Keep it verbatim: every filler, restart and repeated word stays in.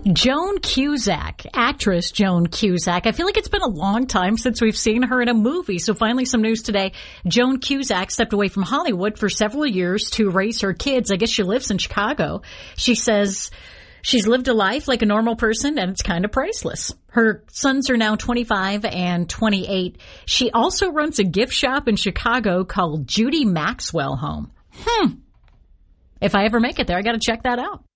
Joan Cusack, actress Joan Cusack. I feel like it's been a long time since we've seen her in a movie. So finally some news today. Joan Cusack stepped away from Hollywood for several years to raise her kids. I guess she lives in Chicago. She says she's lived a life like a normal person and it's kind of priceless. Her sons are now twenty-five and twenty-eight. She also runs a gift shop in Chicago called Judy Maxwell Home. Hmm. If I ever make it there, I got to check that out.